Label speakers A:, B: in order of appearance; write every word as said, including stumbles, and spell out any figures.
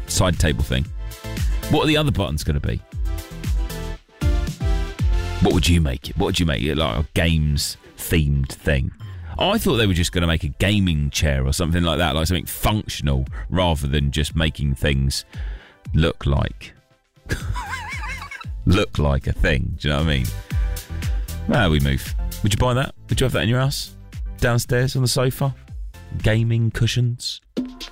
A: side table thing. What are the other buttons going to be? What would you make it? What would you make it? Like a games-themed thing? I thought they were just going to make a gaming chair or something like that, like something functional, rather than just making things look like look like a thing. Do you know what I mean? Well, we move. Would you buy that? Would you have that in your house? Downstairs on the sofa? Gaming cushions?